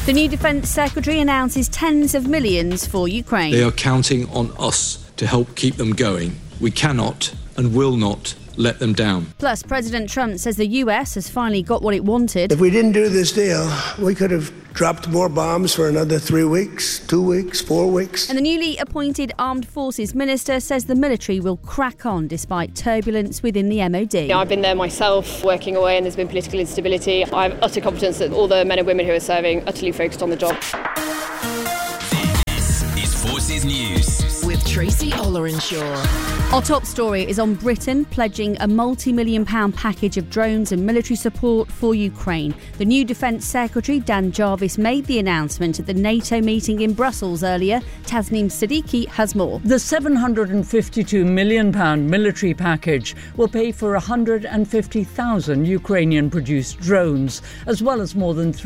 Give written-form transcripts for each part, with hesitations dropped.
The new Defence Secretary announces tens of millions for Ukraine. They are counting on us to help keep them going. We cannot and will not let them down. Plus, President Trump says the US has finally got what it wanted. If we didn't do this deal, we could have dropped more bombs for another 3 weeks, 2 weeks, 4 weeks. And the newly appointed Armed Forces Minister says the military will crack on despite turbulence within the MOD. I've been there myself, working away, and there's been political instability. I have utter confidence that all the men and women who are serving are utterly focused on the job. This is Forces News with Tracy Ollerenshaw. Our top story is on Britain pledging a multi-million-pound package of drones and military support for Ukraine. The new Defence Secretary, Dan Jarvis, made the announcement at the NATO meeting in Brussels earlier. Tasneem Siddiqui has more. The £752 million military package will pay for 150,000 Ukrainian-produced drones, as well as more than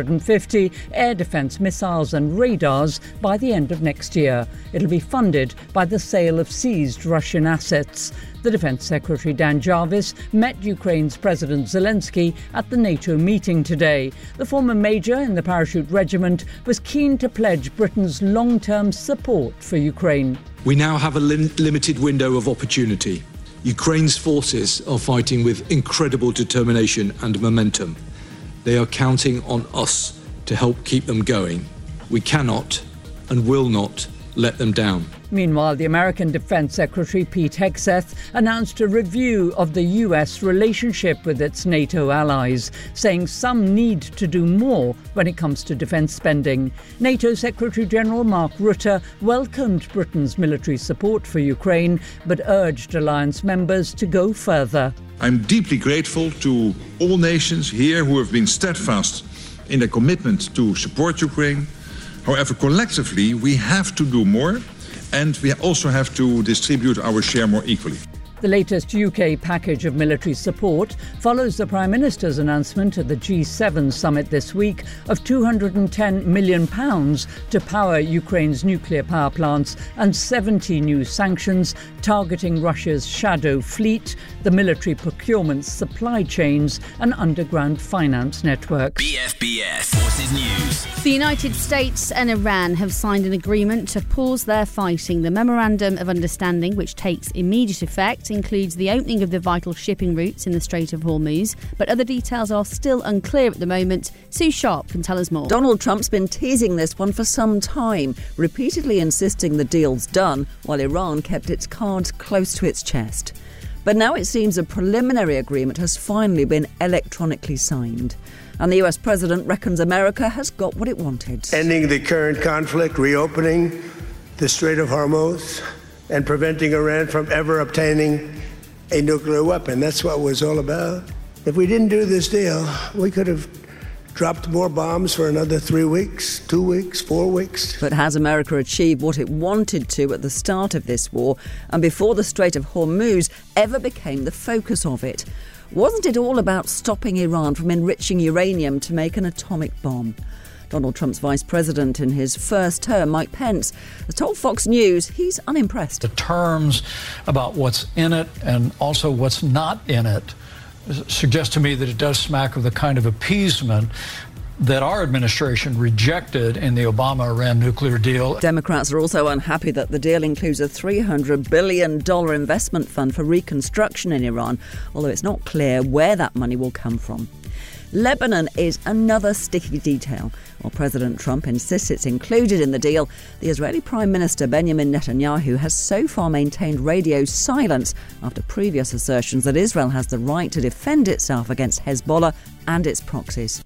350 air defence missiles and radars by the end of next year. It'll be funded by the sale of seized Russian assets. The Defence Secretary Dan Jarvis met Ukraine's President Zelensky at the NATO meeting today. The former major in the Parachute Regiment was keen to pledge Britain's long-term support for Ukraine. We now have a limited window of opportunity. Ukraine's forces are fighting with incredible determination and momentum. They are counting on us to help keep them going. We cannot and will not let them down. Meanwhile, the American Defense Secretary Pete Hegseth announced a review of the US relationship with its NATO allies, saying some need to do more when it comes to defence spending. NATO Secretary General Mark Rutte welcomed Britain's military support for Ukraine, but urged alliance members to go further. I'm deeply grateful to all nations here who have been steadfast in their commitment to support Ukraine. However, collectively, we have to do more, and we also have to distribute our share more equally. The latest UK package of military support follows the Prime Minister's announcement at the G7 summit this week of £210 million to power Ukraine's nuclear power plants and 70 new sanctions targeting Russia's shadow fleet, the military procurement supply chains and underground finance networks. BFBS Forces News. The United States and Iran have signed an agreement to pause their fighting. The Memorandum of Understanding, which takes immediate effect, includes the opening of the vital shipping routes in the Strait of Hormuz, but other details are still unclear at the moment. Sue Sharp can tell us more. Donald Trump's been teasing this one for some time, repeatedly insisting the deal's done, while Iran kept its cards close to its chest. But now it seems a preliminary agreement has finally been electronically signed. And the US president reckons America has got what it wanted. Ending the current conflict, reopening the Strait of Hormuz, and preventing Iran from ever obtaining a nuclear weapon. That's what it was all about. If we didn't do this deal, we could have dropped more bombs for another 3 weeks, 2 weeks, 4 weeks. But has America achieved what it wanted to at the start of this war and before the Strait of Hormuz ever became the focus of it? Wasn't it all about stopping Iran from enriching uranium to make an atomic bomb? Donald Trump's vice president in his first term, Mike Pence, has told Fox News he's unimpressed. The terms about what's in it and also what's not in it suggest to me that it does smack of the kind of appeasement that our administration rejected in the Obama-Iran nuclear deal. Democrats are also unhappy that the deal includes a $300 billion investment fund for reconstruction in Iran, although it's not clear where that money will come from. Lebanon is another sticky detail. While President Trump insists it's included in the deal, the Israeli Prime Minister Benjamin Netanyahu has so far maintained radio silence after previous assertions that Israel has the right to defend itself against Hezbollah and its proxies.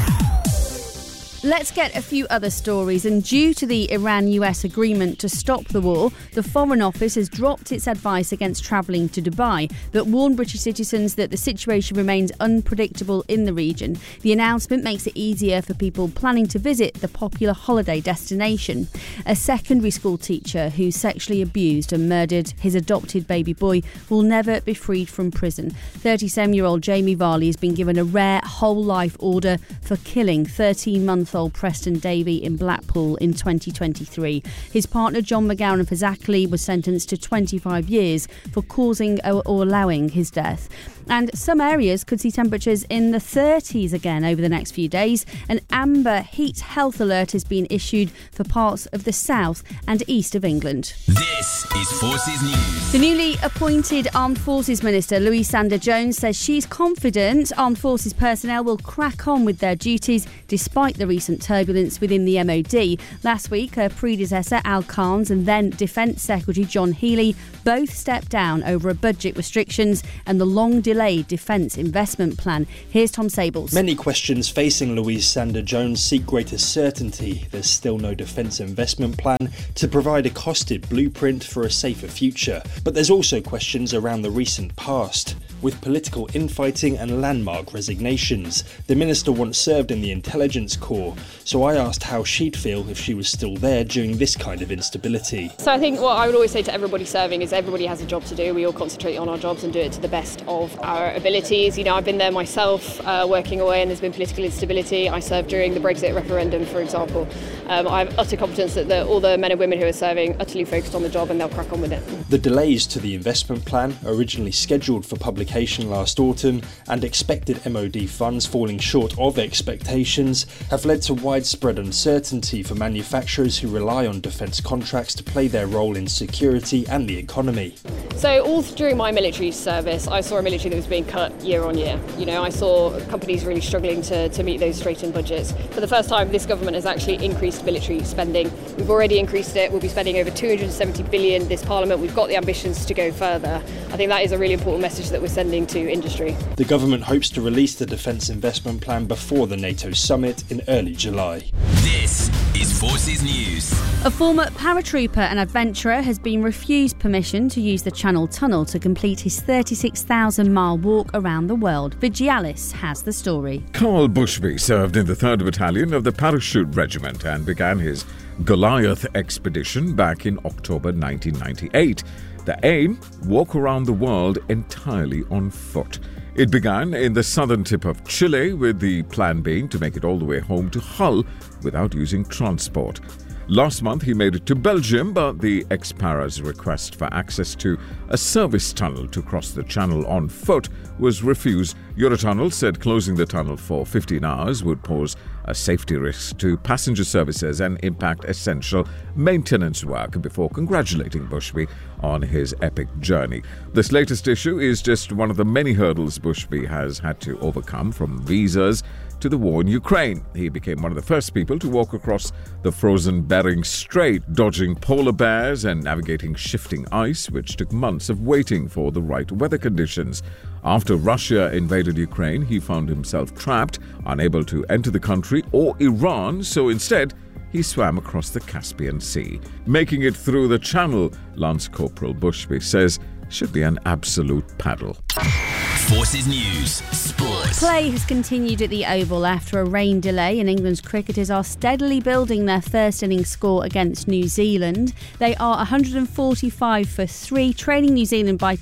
Let's get a few other stories. And due to the Iran-US agreement to stop the war, the Foreign Office has dropped its advice against travelling to Dubai, but warned British citizens that the situation remains unpredictable in the region. The announcement makes it easier for people planning to visit the popular holiday destination. A secondary school teacher who sexually abused and murdered his adopted baby boy will never be freed from prison. 37-year-old Jamie Varley has been given a rare whole-life order for killing 13-month-old Preston Davey in Blackpool in 2023. His partner John McGowan of Fazakerley was sentenced to 25 years for causing or allowing his death. And some areas could see temperatures in the 30s again over the next few days. An amber heat health alert has been issued for parts of the south and east of England. This is Forces News. The newly appointed Armed Forces Minister, Louise Sanders-Jones, says she's confident Armed Forces personnel will crack on with their duties despite the recent turbulence within the MOD. Last week, her predecessor, Al Carnes, and then Defence Secretary John Healey both stepped down over a budget restrictions and the long-delayed defence investment plan. Here's Tom Sables. Many questions facing Louise Sanders-Jones seek greater certainty. There's still no defence investment plan to provide a costed blueprint for a safer future. But there's also questions around the recent past. With political infighting and landmark resignations, the minister once served in the intelligence corps, so I asked how she'd feel if she was still there during this kind of instability. So I think what I would always say to everybody serving is everybody has a job to do. We all concentrate on our jobs and do it to the best of our abilities. You know, I've been there myself, working away, and there's been political instability. I served during the Brexit referendum, for example. I have utter confidence that all the men and women who are serving utterly focused on the job and they'll crack on with it. The delays to the investment plan, originally scheduled for publication last autumn, and expected MOD funds falling short of expectations, have led to widespread uncertainty for manufacturers who rely on defence contracts to play their role in security and the economy. So all during my military service, I saw a military that was being cut year on year. You know, I saw companies really struggling to meet those straightened budgets. For the first time, this government has actually increased military spending. We've already increased it. We'll be spending over 270 billion this Parliament. We've got the ambitions to go further. I think that is a really important message that we're sending to industry. The government hopes to release the defence investment plan before the NATO summit in early July. This is Forces News. A former paratrooper and adventurer has been refused permission to use the Channel Tunnel to complete his 36,000-mile walk around the world. Vigialis has the story. Carl Bushby served in the 3rd Battalion of the Parachute Regiment and began his Goliath expedition back in October 1998. The aim? Walk around the world entirely on foot. It began in the southern tip of Chile, with the plan being to make it all the way home to Hull without using transport. Last month he made it to Belgium, but the ex-para's request for access to a service tunnel to cross the channel on foot was refused. Eurotunnel said closing the tunnel for 15 hours would pose a safety risk to passenger services and impact essential maintenance work, before congratulating Bushby on his epic journey. This latest issue is just one of the many hurdles Bushby has had to overcome, from visas to the war in Ukraine. He became one of the first people to walk across the frozen Bering Strait, dodging polar bears and navigating shifting ice, which took months of waiting for the right weather conditions. After Russia invaded Ukraine, he found himself trapped, unable to enter the country or Iran, so instead he swam across the Caspian Sea. Making it through the channel, Lance Corporal Bushby says, should be an absolute paddle. Forces News Sports. Play has continued at the Oval after a rain delay, and England's cricketers are steadily building their first innings score against New Zealand. They are 145 for 3, trailing New Zealand by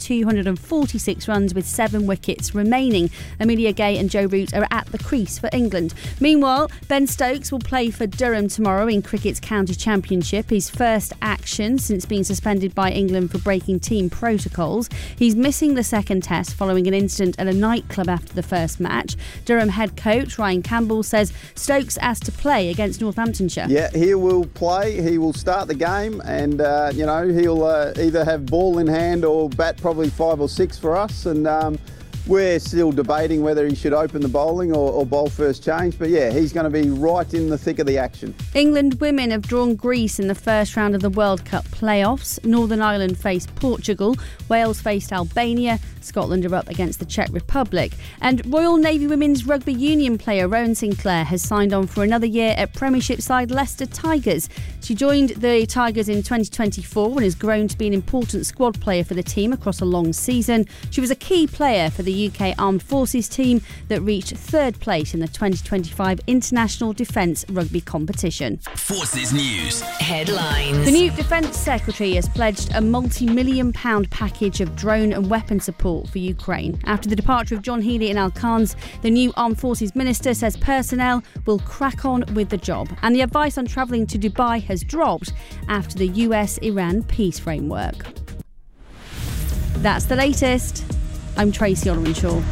246 runs with 7 wickets remaining. Amelia Gay and Joe Root are at the crease for England. Meanwhile, Ben Stokes will play for Durham tomorrow in cricket's county championship, his first action since being suspended by England for breaking team protocols. He's missing the second test following an incident at a nightclub after the first match. Durham head coach Ryan Campbell says Stokes asked to play against Northamptonshire. Yeah, he will play. He will start the game, and he'll either have ball in hand or bat probably 5 or 6 for us. And we're still debating whether he should open the bowling or bowl first change. But yeah, he's going to be right in the thick of the action. England women have drawn Greece in the first round of the World Cup playoffs. Northern Ireland faced Portugal. Wales faced Albania. Scotland are up against the Czech Republic. And Royal Navy Women's Rugby Union player Rowan Sinclair has signed on for another year at Premiership side Leicester Tigers. She joined the Tigers in 2024 and has grown to be an important squad player for the team across a long season. She was a key player for the UK Armed Forces team that reached 3rd place in the 2025 International Defence Rugby Competition. Forces News Headlines. The new Defence Secretary has pledged a multi-million-pound package of drone and weapon support for Ukraine. After the departure of John Healey and Al Carnes, the new Armed Forces Minister says personnel will crack on with the job. And the advice on travelling to Dubai has dropped after the US-Iran peace framework. That's the latest. I'm Tracy Ollerenshaw.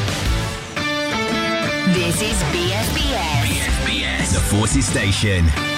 This is BFBS. BFBS, the Forces Station.